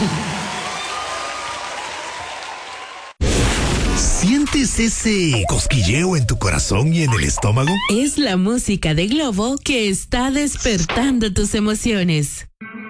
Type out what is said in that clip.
¿Sientes ese cosquilleo en tu corazón y en el estómago? Es la música de Globo que está despertando tus emociones.